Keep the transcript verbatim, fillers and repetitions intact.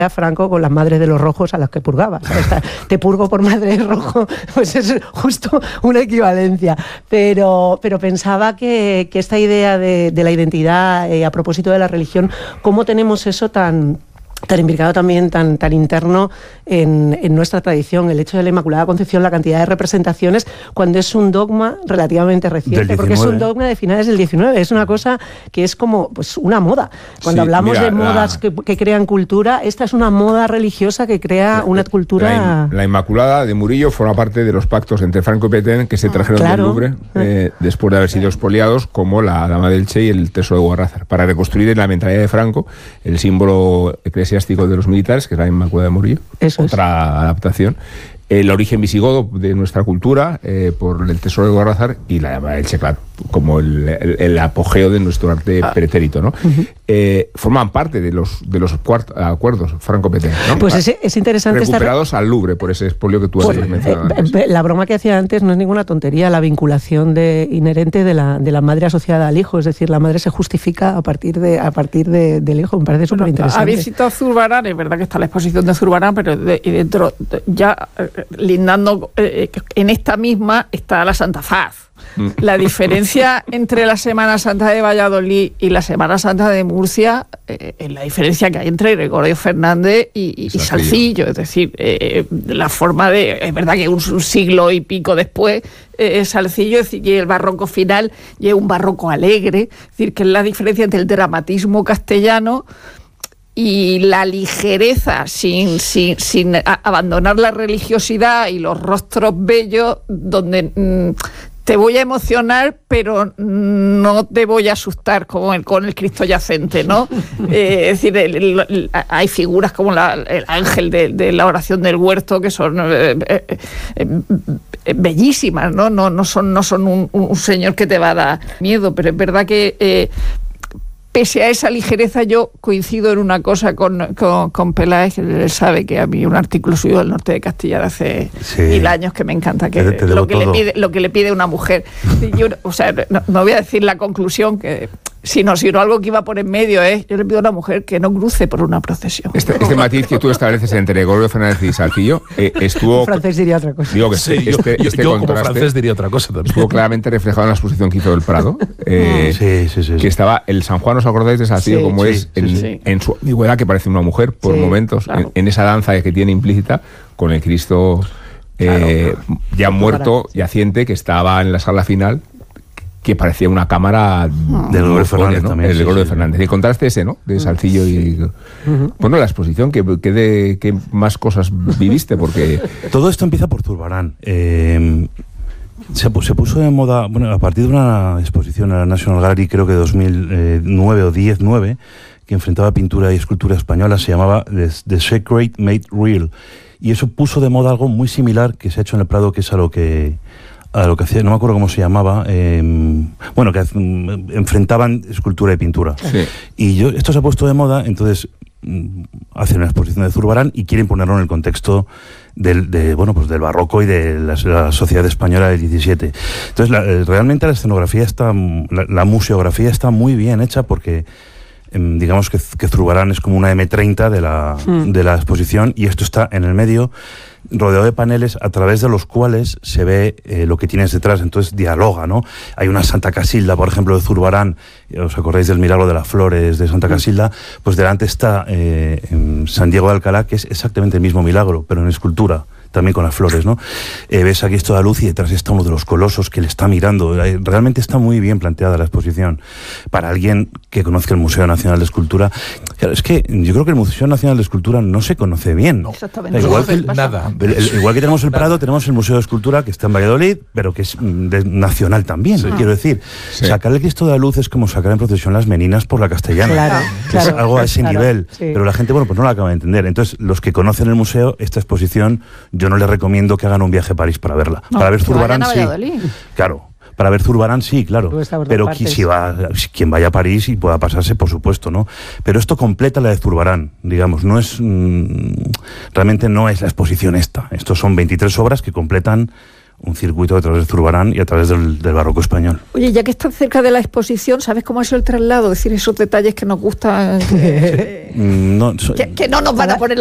a Franco con las madres de los rojos a las que purgaba. ¿Sabes? Te purgo por madre rojo, pues es justo una equivalencia. Pero, pero pensaba que, que esta idea de, de la identidad, eh, a propósito de la religión, cómo tenemos eso tan... tan implicado también, tan, tan interno en, en nuestra tradición, el hecho de la Inmaculada Concepción, la cantidad de representaciones, cuando es un dogma relativamente reciente, porque es un dogma de finales del diecinueve, es una cosa que es como pues una moda. Cuando sí, hablamos mira, de modas la... que, que crean cultura, esta es una moda religiosa que crea la, una cultura... La, la Inmaculada de Murillo forma parte de los pactos entre Franco y Petén que se trajeron claro. del Louvre eh, después de haber sido expoliados, como la Dama del Che y el Tesoro de Guarrazar, para reconstruir en la mentalidad de Franco el símbolo eclesiástico de los militares, que es la Inmaculada de Murillo. Eso otra es. Adaptación. El origen visigodo de nuestra cultura, eh, por el Tesoro de Guarrazar, y la Dama del Che, claro, como el, el, el apogeo de nuestro arte ah. pretérito, ¿no? Uh-huh. Eh, forman parte de los de los cuart- acuerdos Franco-Petén, ¿no? Pues es, es interesante recuperados estar... al Louvre por ese expolio que tú pues, has mencionado eh, antes. La broma que hacía antes no es ninguna tontería, la vinculación de, inherente de la, de la madre asociada al hijo, es decir, la madre se justifica a partir de a partir de, del hijo, me parece súper interesante. Habéis citado Zurbarán, es verdad que está la exposición de Zurbarán, pero de, y dentro de, ya lindando eh, en esta misma está la Santa Faz. La diferencia entre la Semana Santa de Valladolid y la Semana Santa de Murcia eh, es la diferencia que hay entre Gregorio Fernández y, y, y Salcillo. Es decir, eh, la forma de... Es verdad que un, un siglo y pico después eh, Salcillo, es decir, y el barroco final y es un barroco alegre. Es decir, que es la diferencia entre el dramatismo castellano y la ligereza sin, sin, sin a, abandonar la religiosidad y los rostros bellos donde... Mmm, te voy a emocionar, pero no te voy a asustar como el, con el Cristo yacente, ¿no? Eh, es decir, el, el, el, hay figuras como la, el ángel de, de la oración del huerto que son eh, eh, eh, bellísimas, ¿no? No, no son, no son un, un señor que te va a dar miedo, pero es verdad que... Eh, pese a esa ligereza, yo coincido en una cosa con, con, con Peláez, que él sabe que a mí un artículo suyo del norte de Castilla de hace sí. mil años que me encanta, que te, te lo, que le pide, lo que le pide una mujer. Yo, o sea, no, no voy a decir la conclusión, que sino, sino algo que iba por en medio, ¿eh? Yo le pido a una mujer que no cruce por una procesión. Este, este matiz que tú estableces entre Gregorio Fernández y Salcillo eh, estuvo... Un francés diría otra cosa. Digo que sí, este, yo, este yo como francés diría otra cosa también. Estuvo claramente reflejado en la exposición que hizo del Prado. Eh, sí, sí, sí, que sí. estaba el San Juan, ¿os acordáis de Salcillo? Sí, como sí, es en, sí. en su ambigüedad, que parece una mujer por sí, momentos, claro. en, en esa danza que tiene implícita con el Cristo eh, claro, claro. ya muerto, sí. yaciente, que estaba en la sala final, que parecía una cámara oh. de Gregorio Fernández, ¿no? también. El de Gregorio sí, Fernández. Sí. El contraste ese, ¿no? De Salcillo sí, y... Uh-huh. Bueno, la exposición, ¿qué, qué, de, ¿qué más cosas viviste? Porque... Todo esto empieza por Zurbarán. Eh, se, se puso de moda, bueno, a partir de una exposición a la National Gallery, creo que de dos mil nueve o diez nueve, que enfrentaba pintura y escultura española, se llamaba The, The Sacred Made Real. Y eso puso de moda algo muy similar que se ha hecho en el Prado, que es a lo que... a lo que hacía, no me acuerdo cómo se llamaba, eh, bueno, que um, enfrentaban escultura y pintura. Sí. Y yo, esto se ha puesto de moda, entonces um, hacen una exposición de Zurbarán y quieren ponerlo en el contexto del, de, bueno, pues del barroco y de la, la sociedad española del diecisiete. Entonces, la, realmente la escenografía está, la, la museografía está muy bien hecha porque... digamos que, que Zurbarán es como una eme treinta de la, mm. de la exposición, y esto está en el medio, rodeado de paneles a través de los cuales se ve eh, lo que tienes detrás, entonces dialoga, ¿no? Hay una Santa Casilda, por ejemplo, de Zurbarán, ¿os acordáis del milagro de las flores de Santa Casilda? Pues delante está eh, en San Diego de Alcalá, que es exactamente el mismo milagro, pero en escultura, también con las flores, ¿no? Eh, ves aquí toda luz y detrás está uno de los colosos que le está mirando. Realmente está muy bien planteada la exposición. Para alguien que conozca el Museo Nacional de Escultura, claro, es que yo creo que el Museo Nacional de Escultura no se conoce bien. No, exactamente. Igual que, el, nada. El, el, igual que tenemos el Prado, tenemos el Museo de Escultura que está en Valladolid, pero que es de, nacional también, sí. quiero decir. Sí. Sacar el Cristo de la Luz es como sacar en procesión las meninas por la Castellana. Claro, es claro, algo a ese claro, nivel. Sí. Pero la gente, bueno, pues no lo acaba de entender. Entonces, los que conocen el museo, esta exposición, yo no les recomiendo que hagan un viaje a París para verla. No, para ver Zurbarán, sí. Valladolid. Claro. Para ver Zurbarán, sí, claro. Pero qui, si va, quien vaya a París y pueda pasarse, por supuesto, ¿no? Pero esto completa la de Zurbarán, digamos. No es... Mmm, realmente no es la exposición esta. Estos son veintitrés obras que completan un circuito a través de Zurbarán y a través del, del barroco español. Oye, ya que estás cerca de la exposición, ¿sabes cómo ha sido el traslado? Es decir, esos detalles que nos gustan, que, no, so, que, que no nos van a poner